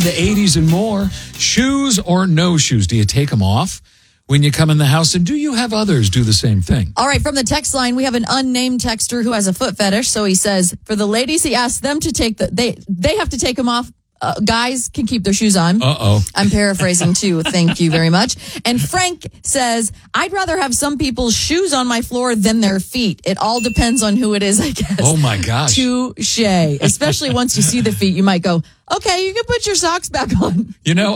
the 80s and more. Shoes or no shoes? Do you take them off when you come in the house? And do you have others do the same thing? All right, from the text line, we have an unnamed texter who has a foot fetish. So he says, for the ladies, he asks them to take they have to take them off. Guys can keep their shoes on. Uh-oh. I'm paraphrasing too. Thank you very much. And Frank says, I'd rather have some people's shoes on my floor than their feet. It all depends on who it is, I guess. Oh, my gosh. Touche. Especially once you see the feet, you might go, okay, you can put your socks back on. You know,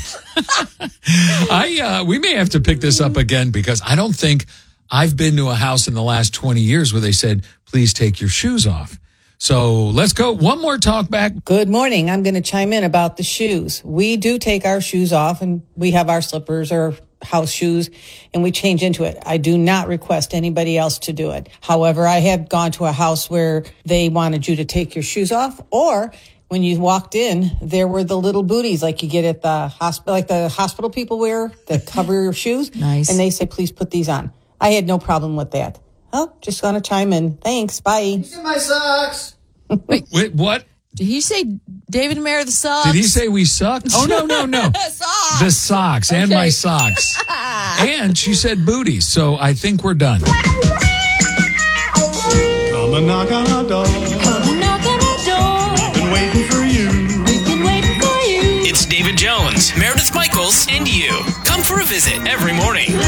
we may have to pick this up again because I don't think I've been to a house in the last 20 years where they said, please take your shoes off. So let's go. One more talk back. Good morning. I'm going to chime in about the shoes. We do take our shoes off and we have our slippers or house shoes and we change into it. I do not request anybody else to do it. However, I have gone to a house where they wanted you to take your shoes off, or when you walked in, there were the little booties like you get at the hospital, like the hospital people wear that cover your shoes. Nice. And they say, please put these on. I had no problem with that. Oh, just going to chime in. Thanks. Bye. These are my socks. Wait, what? Did he say David and Mayor the socks? Did he say we suck? Oh, no. Socks. The socks and my socks. And she said booties. So I think we're done. Come and knock on our door. Come and knock on our door. We've been waiting for you. We've been waiting for you. It's David Jones, Meredith Michaels, and you. Come for a visit every morning.